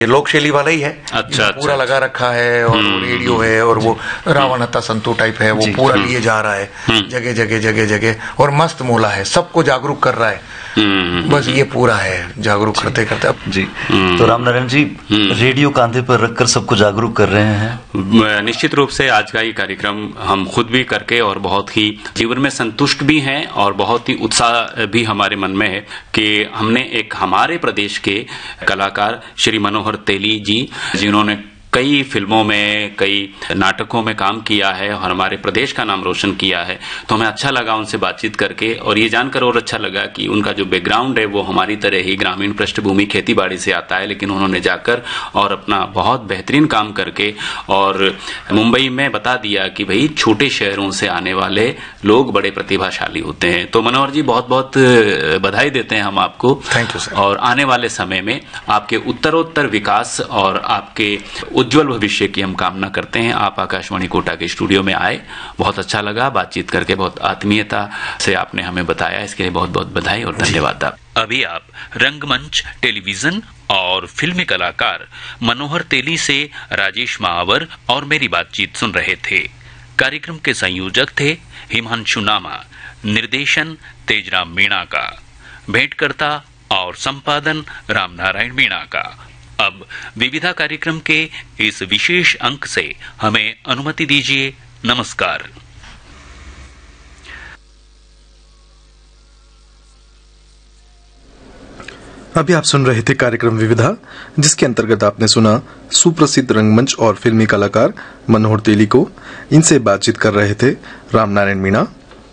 ये लोकशैली वाला ही है। अच्छा, पूरा लगा रखा है और रेडियो है और वो रावण हत्ता संतू टाइप है, वो पूरा लिए जा रहा है जगह जगह जगह जगह, और मस्त मोला है, सबको जागरूक कर रहा है। बस ये पूरा है जागरूक करते करते जी। तो रामनारायण जी रेडियो कांधे पर रखकर सबको जागरूक कर रहे हैं। निश्चित रूप से आज का ये कार्यक्रम हम खुद भी करके और बहुत ही जीवन में संतुष्ट भी हैं और बहुत ही उत्साह भी हमारे मन में है कि हमने एक हमारे प्रदेश के कलाकार श्री मनोहर तेली जी, जिन्होंने कई फिल्मों में, कई नाटकों में काम किया है और हमारे प्रदेश का नाम रोशन किया है, तो हमें अच्छा लगा उनसे बातचीत करके और ये जानकर और अच्छा लगा कि उनका जो बैकग्राउंड है वो हमारी तरह ही ग्रामीण पृष्ठभूमि खेती बाड़ी से आता है, लेकिन उन्होंने जाकर और अपना बहुत बेहतरीन काम करके और मुंबई में बता दिया कि भाई छोटे शहरों से आने वाले लोग बड़े प्रतिभाशाली होते हैं। तो मनोहर जी बहुत बहुत बधाई देते हैं हम आपको। Thank you sir. और आने वाले समय में आपके उत्तरोत्तर विकास और आपके उज्जवल भविष्य की हम कामना करते हैं। आप आकाशवाणी कोटा के स्टूडियो में आए, बहुत अच्छा लगा बातचीत करके, बहुत आत्मीयता से आपने हमें बताया, इसके लिए बहुत बहुत बधाई और धन्यवाद। अभी आप रंगमंच, टेलीविजन और फिल्मी कलाकार मनोहर तेली से राजेश महावर और मेरी बातचीत सुन रहे थे। कार्यक्रम के संयोजक थे हिमांशु नामा, निर्देशन तेजराम मीणा का, भेंटकर्ता और संपादन रामनारायण मीणा का। अब विविधा कार्यक्रम के इस विशेष अंक से हमें अनुमति दीजिए। नमस्कार। अभी आप सुन रहे थे कार्यक्रम विविधा, जिसके अंतर्गत आपने सुना सुप्रसिद्ध रंगमंच और फिल्मी कलाकार मनोहर तेली को। इनसे बातचीत कर रहे थे रामनारायण मीणा।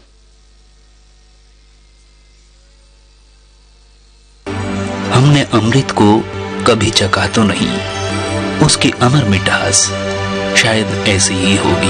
हमने अमृत को कभी चखा तो नहीं, उसकी अमर मिठास शायद ऐसी ही होगी।